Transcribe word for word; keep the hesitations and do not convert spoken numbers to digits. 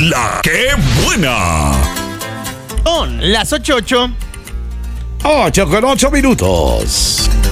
La que buena. Son las ocho ocho. Ocho con ocho minutos.